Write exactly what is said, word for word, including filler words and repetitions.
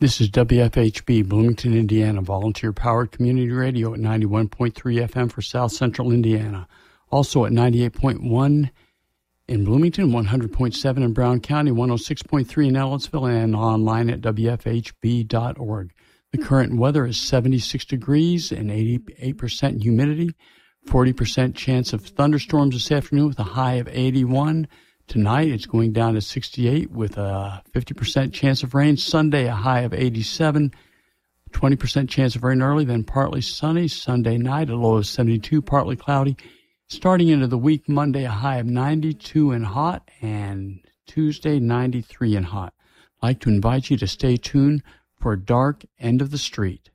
This is W F H B, Bloomington, Indiana, volunteer-powered community radio at ninety-one point three F M for South Central Indiana. Also at ninety-eight point one in Bloomington, one hundred point seven in Brown County, one oh six point three in Ellettsville, and online at W F H B dot org. The current weather is seventy-six degrees and eighty-eight percent humidity, forty percent chance of thunderstorms this afternoon with a high of eighty-one. Tonight, it's going down to sixty-eight with a fifty percent chance of rain. Sunday, a high of eighty-seven, twenty percent chance of rain early, then partly sunny. Sunday night, a low of seventy-two, partly cloudy. Starting into the week, Monday, a high of ninety-two and hot, and Tuesday, ninety-three and hot. I'd like to invite you to stay tuned for Dark End of the Street.